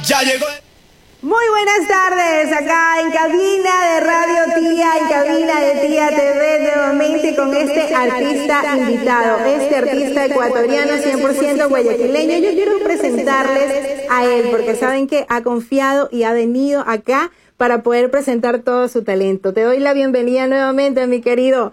Ya llegó. Muy buenas tardes, acá en cabina de Radio Tía, en cabina de Tía TV, nuevamente con este artista invitado, este artista ecuatoriano 100% guayaquileño. Yo quiero presentarles a él porque saben que ha confiado y ha venido acá para poder presentar todo su talento. Te doy la bienvenida nuevamente, mi querido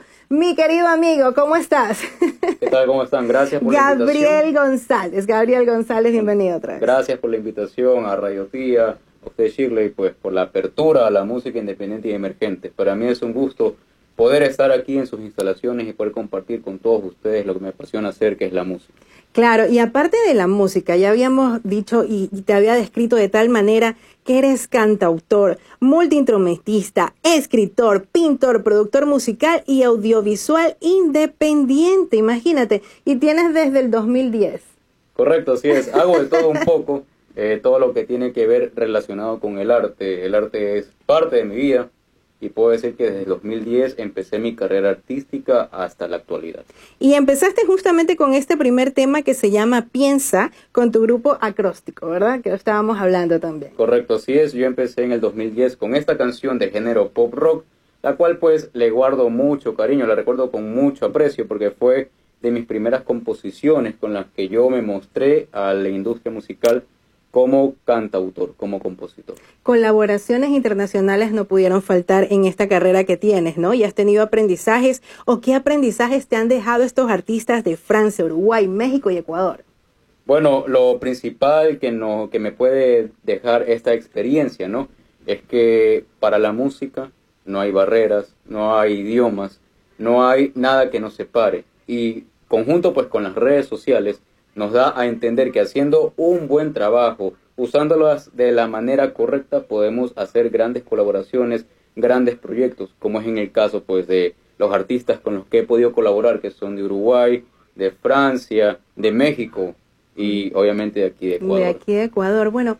amigo, ¿cómo estás? ¿Qué tal? ¿Cómo están? Gracias por la invitación. Gabriel González, bienvenido otra vez. Gracias por la invitación a Radio Tía, a usted Shirley, pues por la apertura a la música independiente y emergente. Para mí es un gusto poder estar aquí en sus instalaciones y poder compartir con todos ustedes lo que me apasiona hacer, que es la música. Claro, y aparte de la música, ya habíamos dicho y te había descrito de tal manera que eres cantautor, multiinstrumentista, escritor, pintor, productor musical y audiovisual independiente, imagínate, y tienes desde el 2010. Correcto, así es. Hago de todo un poco, todo lo que tiene que ver relacionado con el arte. El arte es parte de mi vida. Y puedo decir que desde el 2010 empecé mi carrera artística hasta la actualidad. Y empezaste justamente con este primer tema que se llama Piensa, con tu grupo Acróstico, ¿verdad? Que lo estábamos hablando también. Correcto, así es. Yo empecé en el 2010 con esta canción de género pop rock, la cual pues le guardo mucho cariño, la recuerdo con mucho aprecio porque fue de mis primeras composiciones con las que yo me mostré a la industria musical como cantautor, como compositor. Colaboraciones internacionales no pudieron faltar en esta carrera que tienes, ¿no? ¿Y has tenido aprendizajes o qué aprendizajes te han dejado estos artistas de Francia, Uruguay, México y Ecuador? Bueno, lo principal que me puede dejar esta experiencia, ¿no? Es que para la música no hay barreras, no hay idiomas, no hay nada que nos separe. Y conjunto pues con las redes sociales, nos da a entender que haciendo un buen trabajo, usándolas de la manera correcta, podemos hacer grandes colaboraciones, grandes proyectos, como es en el caso pues de los artistas con los que he podido colaborar, que son de Uruguay, de Francia, de México y obviamente de aquí de Ecuador. De aquí de Ecuador. Bueno,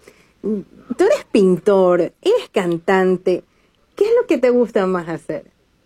tú eres pintor, eres cantante. ¿Qué es lo que te gusta más hacer?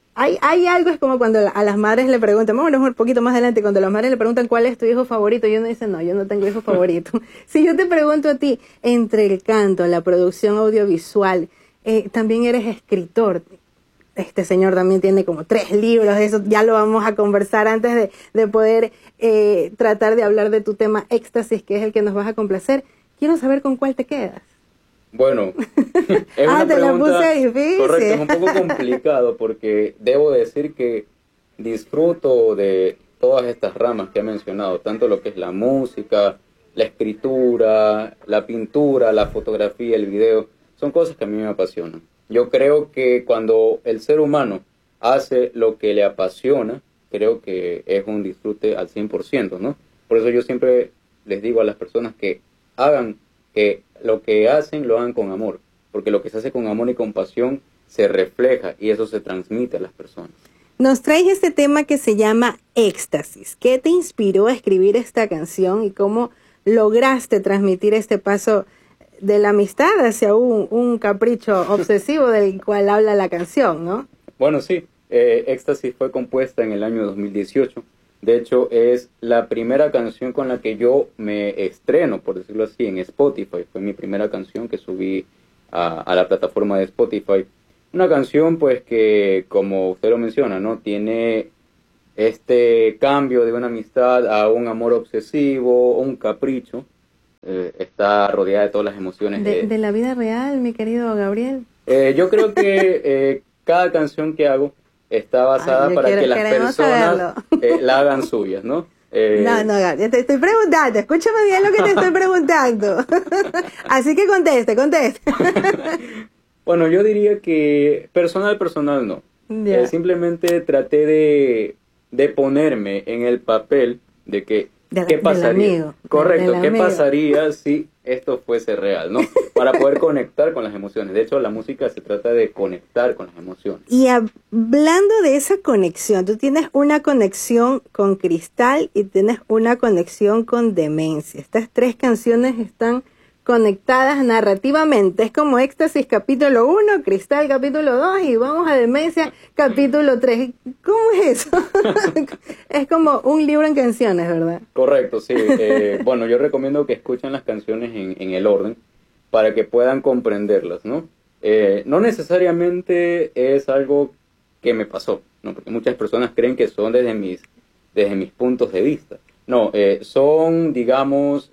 Hay algo, es como cuando a las madres le preguntan, bueno, un poquito más adelante, cuando las madres le preguntan cuál es tu hijo favorito, y uno dice, no, yo no tengo hijo favorito. Si yo te pregunto a ti, entre el canto, la producción audiovisual, también eres escritor. Este señor también tiene como 3 libros, eso ya lo vamos a conversar antes de poder tratar de hablar de tu tema Éxtasis, que es el que nos vas a complacer. Quiero saber con cuál te quedas. Bueno, es una te pregunta, la puse difícil. Correcto, es un poco complicado porque debo decir que disfruto de todas estas ramas que he mencionado, tanto lo que es la música, la escritura, la pintura, la fotografía, el video, son cosas que a mí me apasionan. Yo creo que cuando el ser humano hace lo que le apasiona, creo que es un disfrute al 100%, ¿no? Por eso yo siempre les digo a las personas que hagan que lo que hacen lo hagan con amor, porque lo que se hace con amor y con pasión se refleja y eso se transmite a las personas. Nos traes este tema que se llama Éxtasis. ¿Qué te inspiró a escribir esta canción y cómo lograste transmitir este paso de la amistad hacia un capricho obsesivo del cual habla la canción, ¿no? Bueno, sí, Éxtasis fue compuesta en el año 2018. De hecho, es la primera canción con la que yo me estreno, por decirlo así, en Spotify. Fue mi primera canción que subí a la plataforma de Spotify. Una canción, pues, que, como usted lo menciona, ¿no? Tiene este cambio de una amistad a un amor obsesivo, un capricho. Está rodeada de todas las emociones. De la vida real, mi querido Gabriel. Yo creo que cada canción que hago está basada para que las personas la hagan suyas, ¿no? No, Gabriel, te estoy preguntando, escúchame bien lo que te estoy preguntando. Así que conteste. Bueno, yo diría que personal no. Yeah. Simplemente traté de ponerme en el papel de que ¿qué pasaría? Del amigo, Correcto, ¿qué amigo pasaría si esto fuese real, ¿no? Para poder conectar con las emociones. De hecho, la música se trata de conectar con las emociones. Y hablando de esa conexión, tú tienes una conexión con Cristal y tienes una conexión con Demencia. Estas 3 canciones están conectadas narrativamente. Es como Éxtasis capítulo 1, Cristal capítulo 2 y vamos a Demencia capítulo 3. ¿Cómo es eso? Es como un libro en canciones, ¿verdad? Correcto, sí. Bueno, yo recomiendo que escuchen las canciones en el orden. para que puedan comprenderlas, ¿no? No necesariamente es algo que me pasó, ¿no? Porque muchas personas creen que son desde mis puntos de vista. No, son, digamos,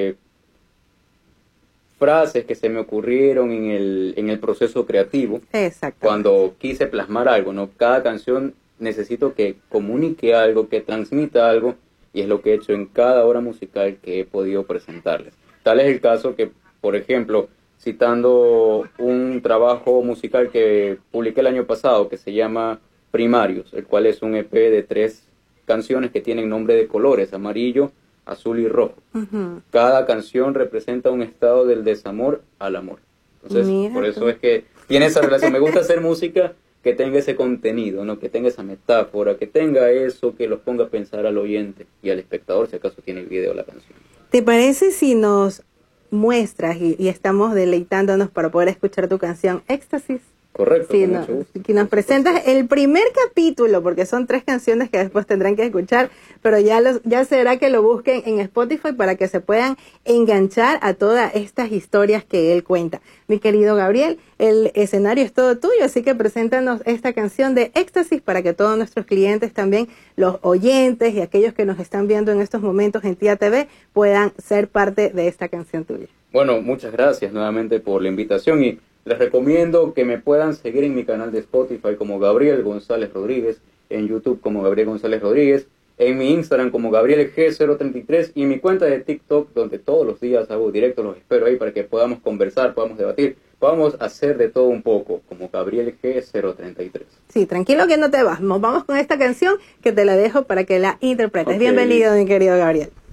frases que se me ocurrieron en el proceso creativo. Exacto. Cuando quise plasmar algo, ¿no? Cada canción necesito que comunique algo, que transmita algo, y es lo que he hecho en cada obra musical que he podido presentarles. Tal es el caso que, por ejemplo, citando un trabajo musical que publiqué el año pasado que se llama Primarios, el cual es un EP de 3 canciones que tienen nombre de colores, amarillo, azul y rojo. Ujú. Cada canción representa un estado del desamor al amor. Entonces, Mira por eso tú. es que tiene esa relación. Me gusta hacer música que tenga ese contenido, ¿no? Que tenga esa metáfora, que tenga eso que los ponga a pensar al oyente y al espectador, si acaso tiene video la canción. ¿Te parece si nos muestras y estamos deleitándonos para poder escuchar tu canción Éxtasis? Correcto, Sí, con no, mucho gusto. que nos presentas el primer capítulo, porque son 3 canciones que después tendrán que escuchar, pero ya será que lo busquen en Spotify para que se puedan enganchar a todas estas historias que él cuenta. Mi querido Gabriel, el escenario es todo tuyo, así que preséntanos esta canción de Éxtasis para que todos nuestros clientes también, los oyentes y aquellos que nos están viendo en estos momentos en Tía TV, puedan ser parte de esta canción tuya. Bueno, muchas gracias nuevamente por la invitación y les recomiendo que me puedan seguir en mi canal de Spotify como Gabriel González Rodríguez, en YouTube como Gabriel González Rodríguez, en mi Instagram como Gabriel G033 y en mi cuenta de TikTok donde todos los días hago directos, los espero ahí para que podamos conversar, podamos debatir, podamos hacer de todo un poco como Gabriel G033. Sí, tranquilo que no te vas, nos vamos con esta canción que te la dejo para que la interpretes. Ok. Bienvenido, mi querido Gabriel.